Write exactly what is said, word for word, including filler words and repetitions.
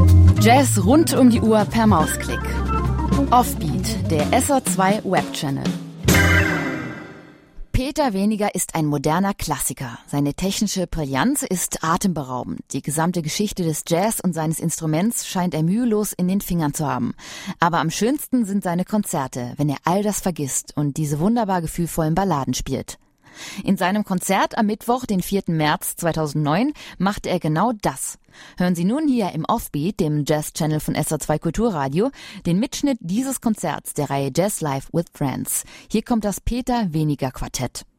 Jazz rund um die Uhr per Mausklick. Offbeat, der S O zwei Webchannel. Peter Weniger ist ein moderner Klassiker. Seine technische Brillanz ist atemberaubend. Die gesamte Geschichte des Jazz und seines Instruments scheint er mühelos in den Fingern zu haben. Aber am schönsten sind seine Konzerte, wenn er all das vergisst und diese wunderbar gefühlvollen Balladen spielt. In seinem Konzert am Mittwoch, den vierten März zweitausendneun, machte er genau das. Hören Sie nun hier im Offbeat, dem Jazz-Channel von S O zwei Kulturradio, den Mitschnitt dieses Konzerts der Reihe Jazz Live with Friends. Hier kommt das Peter Weniger Quartett.